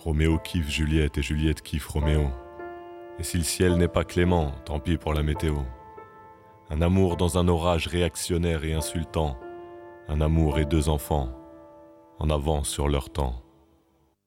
Roméo kiffe Juliette et Juliette kiffe Roméo. Et si le ciel n'est pas clément, tant pis pour la météo. Un amour dans un orage réactionnaire et insultant. Un amour et deux enfants, en avance sur leur temps.